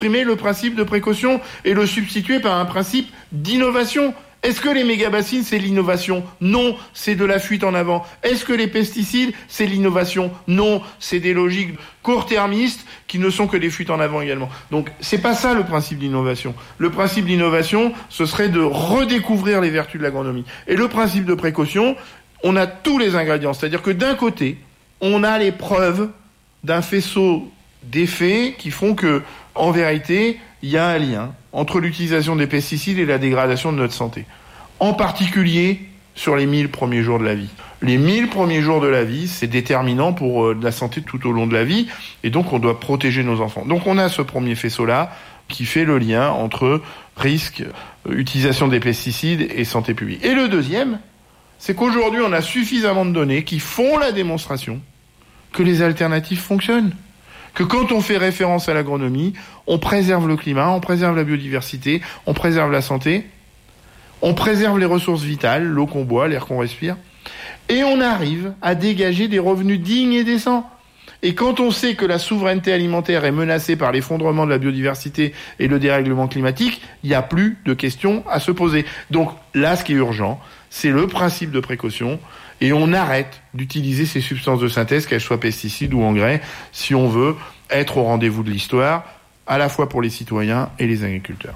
supprimer le principe de précaution et le substituer par un principe d'innovation. Est-ce que les mégabassines, c'est l'innovation ? Non, c'est de la fuite en avant. Est-ce que les pesticides, c'est l'innovation ? Non, c'est des logiques court-termistes qui ne sont que des fuites en avant également. Donc, c'est pas ça le principe d'innovation. Le principe d'innovation, ce serait de redécouvrir les vertus de l'agronomie. Et le principe de précaution, on a tous les ingrédients. C'est-à-dire que d'un côté, on a les preuves d'un faisceau d'effets qui font que, en vérité, il y a un lien entre l'utilisation des pesticides et la dégradation de notre santé. En particulier sur les 1000 premiers jours de la vie. Les 1000 premiers jours de la vie, c'est déterminant pour la santé tout au long de la vie, et donc on doit protéger nos enfants. Donc on a ce premier faisceau-là qui fait le lien entre risque, utilisation des pesticides et santé publique. Et le deuxième, c'est qu'aujourd'hui on a suffisamment de données qui font la démonstration que les alternatives fonctionnent. Que quand on fait référence à l'agronomie, on préserve le climat, on préserve la biodiversité, on préserve la santé, on préserve les ressources vitales, l'eau qu'on boit, l'air qu'on respire, et on arrive à dégager des revenus dignes et décents. Et quand on sait que la souveraineté alimentaire est menacée par l'effondrement de la biodiversité et le dérèglement climatique, il n'y a plus de questions à se poser. Donc là, ce qui est urgent, c'est le principe de précaution, et on arrête d'utiliser ces substances de synthèse, qu'elles soient pesticides ou engrais, si on veut être au rendez-vous de l'histoire, à la fois pour les citoyens et les agriculteurs.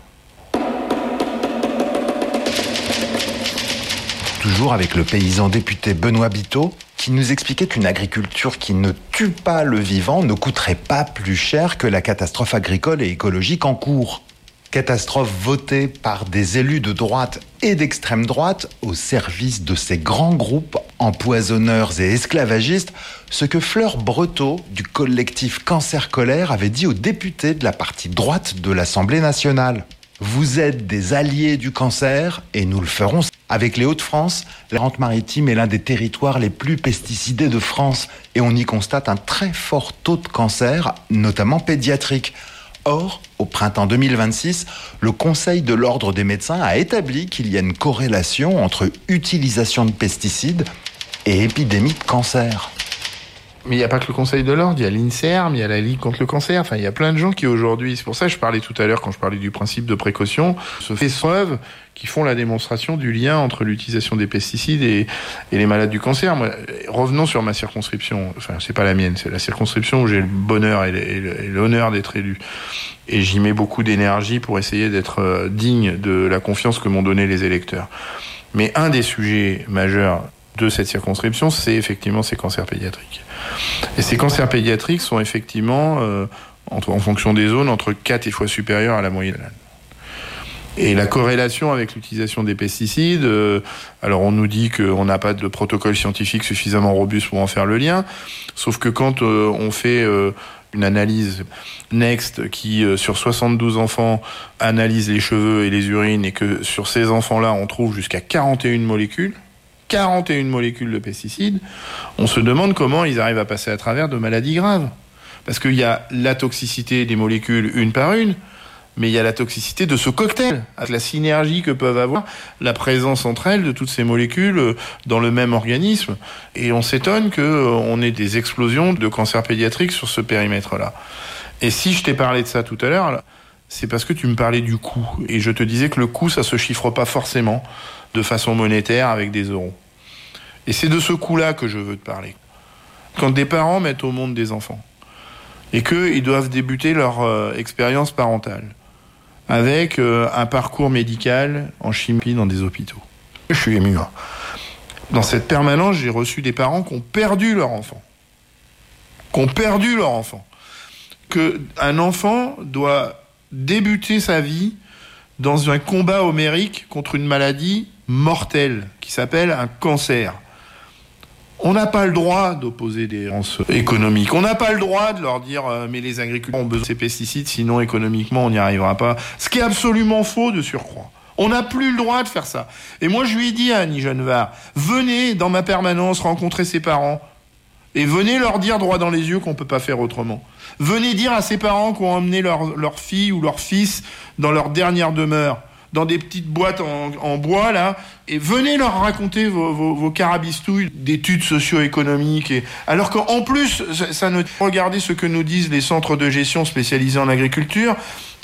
Toujours avec le paysan député Benoît Biteau, qui nous expliquait qu'une agriculture qui ne tue pas le vivant ne coûterait pas plus cher que la catastrophe agricole et écologique en cours. Catastrophe votée par des élus de droite et d'extrême droite au service de ces grands groupes empoisonneurs et esclavagistes, ce que Fleur Breteau du collectif Cancer Colère avait dit aux députés de la partie droite de l'Assemblée nationale. Vous êtes des alliés du cancer et nous le ferons. Avec les Hauts-de-France, la Charente-Maritime est l'un des territoires les plus pesticidés de France et on y constate un très fort taux de cancer, notamment pédiatrique. Or, au printemps 2026, le Conseil de l'Ordre des médecins a établi qu'il y a une corrélation entre utilisation de pesticides et épidémie de cancer. Mais il n'y a pas que le Conseil de l'Ordre, il y a l'INSERM, il y a la Ligue contre le cancer, enfin il y a plein de gens qui aujourd'hui, c'est pour ça que je parlais tout à l'heure quand je parlais du principe de précaution, se fait preuve qui font la démonstration du lien entre l'utilisation des pesticides et les malades du cancer. Moi, revenons sur ma circonscription, enfin c'est pas la mienne, c'est la circonscription où j'ai le bonheur et l'honneur d'être élu. Et j'y mets beaucoup d'énergie pour essayer d'être digne de la confiance que m'ont donné les électeurs. Mais un des sujets majeurs de cette circonscription, c'est effectivement ces cancers pédiatriques. Et ces cancers pédiatriques sont effectivement, en fonction des zones, entre 4 et fois supérieurs à la moyenne. Et la corrélation avec l'utilisation des pesticides, alors on nous dit qu'on n'a pas de protocole scientifique suffisamment robuste pour en faire le lien, sauf que quand on fait une analyse Next qui, sur 72 enfants, analyse les cheveux et les urines, et que sur ces enfants-là, on trouve jusqu'à 41 molécules de pesticides, on se demande comment ils arrivent à passer à travers de maladies graves. Parce qu'il y a la toxicité des molécules une par une, mais il y a la toxicité de ce cocktail, avec la synergie que peuvent avoir la présence entre elles de toutes ces molécules dans le même organisme. Et on s'étonne qu'on ait des explosions de cancers pédiatriques sur ce périmètre-là. Et si je t'ai parlé de ça tout à l'heure, c'est parce que tu me parlais du coût. Et je te disais que le coût, ça se chiffre pas forcément de façon monétaire avec des euros. Et c'est de ce coût-là que je veux te parler. Quand des parents mettent au monde des enfants, et qu'ils doivent débuter leur expérience parentale, avec un parcours médical en chimie dans des hôpitaux. Je suis ému. Dans cette permanence, j'ai reçu des parents qui ont perdu leur enfant. Qu'un enfant doit débuter sa vie dans un combat homérique contre une maladie mortelle qui s'appelle un cancer. On n'a pas le droit d'opposer des dépenses économiques. On n'a pas le droit de leur dire mais les agriculteurs ont besoin de ces pesticides, sinon économiquement on n'y arrivera pas. Ce qui est absolument faux de surcroît. On n'a plus le droit de faire ça. Et moi je lui ai dit à Annie Genevard, venez dans ma permanence rencontrer ses parents et venez leur dire droit dans les yeux qu'on peut pas faire autrement. Venez dire à ces parents qui ont emmené leur fille ou leur fils dans leur dernière demeure dans des petites boîtes en bois, là, et venez leur raconter vos carabistouilles d'études socio-économiques. Alors qu'en plus, regardez ce que nous disent les centres de gestion spécialisés en agriculture,